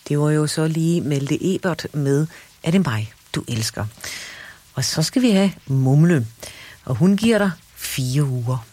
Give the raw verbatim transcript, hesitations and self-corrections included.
Det var jo så lige Malte Ebert med Er det mig, du elsker? Og så skal vi have Mumle, og hun giver dig fire uger.